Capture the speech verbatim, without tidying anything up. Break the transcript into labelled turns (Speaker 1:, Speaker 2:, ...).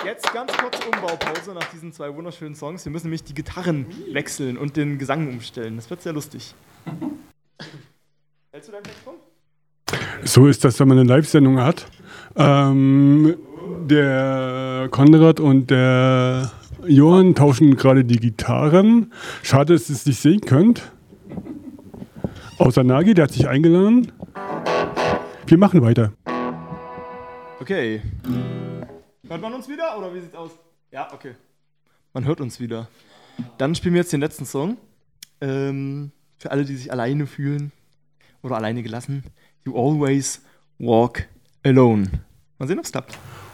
Speaker 1: Jetzt ganz kurz Umbaupause nach diesen zwei wunderschönen Songs. Wir müssen nämlich die Gitarren wechseln und den Gesang umstellen. Das wird sehr lustig. Hältst du dein Text vor?
Speaker 2: So ist das, wenn man eine Live-Sendung hat. Ähm, der Konrad und der Johann tauschen gerade die Gitarren. Schade, dass ihr es nicht sehen könnt. Außer Nagi, der hat sich eingeladen. Wir machen weiter.
Speaker 1: Okay. Hört man uns wieder oder wie sieht's aus? Ja, okay. Man hört uns wieder. Dann spielen wir jetzt den letzten Song. Ähm, für alle, die sich alleine fühlen oder alleine gelassen. You always walk alone. Mal sehen, ob's klappt.